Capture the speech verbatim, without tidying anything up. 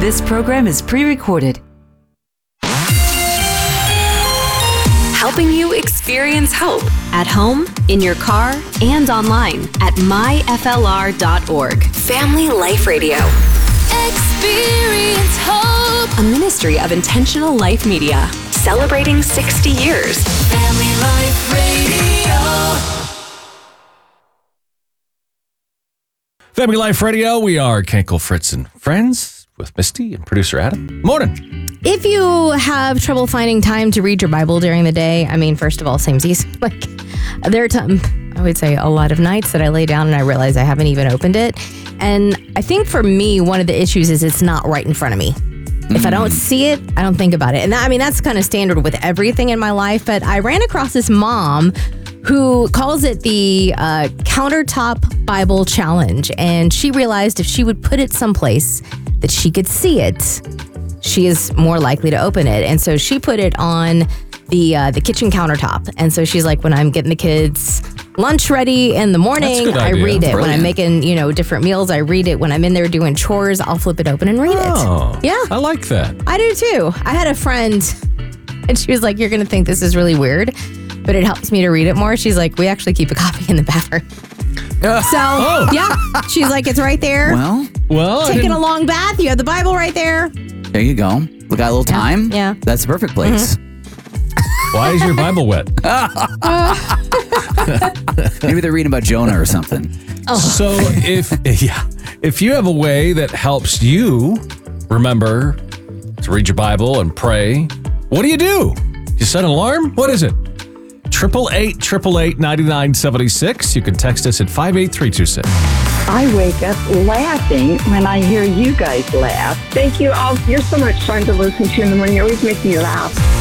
This program is pre-recorded. Helping you experience hope at home, in your car, and online at my f l r dot org. Family Life Radio. Experience hope. A ministry of Intentional Life Media. Celebrating sixty years. Family Life Radio. Family Life Radio. We are Kenkel, Fritz, and friends with Misty and producer Adam. Morning. If you have trouble finding time to read your Bible during the day, I mean, first of all, samesies. Like, there are time, I would say a lot of nights that I lay down and I realize I haven't even opened it. And I think for me, one of the issues is it's not right in front of me. Mm. If I don't see it, I don't think about it. And that, I mean, that's kind of standard with everything in my life. But I ran across this mom who calls it the uh, Countertop Bible Challenge. And she realized if she would put it someplace that she could see it, she is more likely to open it. And so she put it on the uh, the kitchen countertop. And so she's like, when I'm getting the kids lunch ready in the morning, I read it. Brilliant. When I'm making, you know, different meals, I read it. When I'm in there doing chores, I'll flip it open and read oh, it. Yeah. I like that. I do too. I had a friend and she was like, you're going to think this is really weird, but it helps me to read it more. She's like, we actually keep a copy in the bathroom. So, oh. yeah. She's like, it's right there. Well, well, taking a long bath. You have the Bible right there. There you go. We got a little time. Yeah. That's the perfect place. Mm-hmm. Why is your Bible wet? Maybe they're reading about Jonah or something. Oh. So if yeah, if you have a way that helps you remember to read your Bible and pray, what do you do? You set an alarm? What is it? Triple eight triple eight ninety nine seventy six. You can text us at five eight three two six. I wake up laughing when I hear you guys laugh. Thank you all. You're so much fun to listen to in the morning. You always make me laugh.